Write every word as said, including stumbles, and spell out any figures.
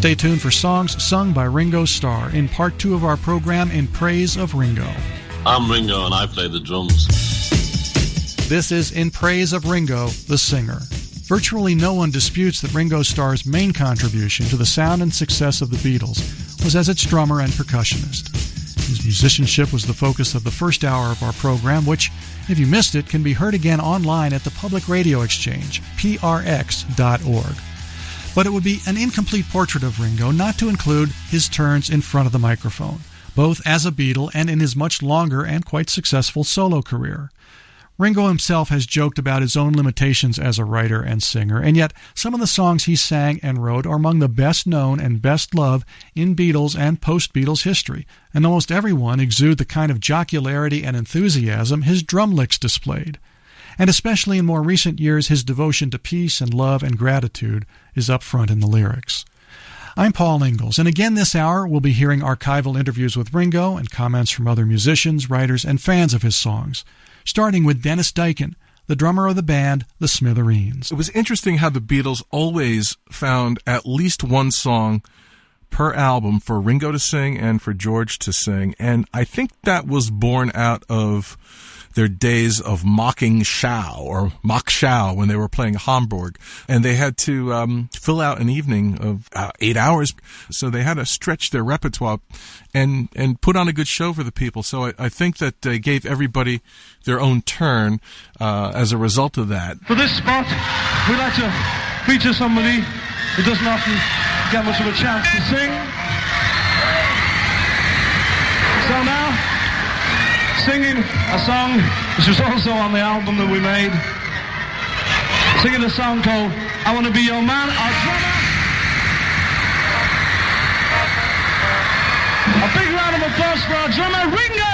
Stay tuned for songs sung by Ringo Starr in part two of our program In Praise of Ringo. I'm Ringo and I play the drums. This is In Praise of Ringo, the singer. Virtually no one disputes that Ringo Starr's main contribution to the sound and success of the Beatles was as its drummer and percussionist. His musicianship was the focus of the first hour of our program, which, if you missed it, can be heard again online at the Public Radio Exchange, P R X dot org. But it would be an incomplete portrait of Ringo not to include his turns in front of the microphone, both as a Beatle and in his much longer and quite successful solo career. Ringo himself has joked about his own limitations as a writer and singer, and yet some of the songs he sang and wrote are among the best known and best loved in Beatles and post-Beatles history, and almost every one exude the kind of jocularity and enthusiasm his drum licks displayed. And especially in more recent years, his devotion to peace and love and gratitude is up front in the lyrics. I'm Paul Ingalls, and again this hour we'll be hearing archival interviews with Ringo and comments from other musicians, writers, and fans of his songs, starting with Dennis Diken, the drummer of the band, the Smithereens. It was interesting how the Beatles always found at least one song per album for Ringo to sing and for George to sing, and I think that was born out of their days of mocking Schau or mock Schau when they were playing Hamburg, and they had to um, fill out an evening of uh, eight hours, so they had to stretch their repertoire and and put on a good show for the people. So I, I think that they gave everybody their own turn uh, as a result of that. For this spot, we'd like to feature somebody who doesn't often get much of a chance to sing. So now, singing a song which was also on the album that we made, singing a song called I Want to Be Your Man, our drummer. A big round of applause for our drummer, Ringo!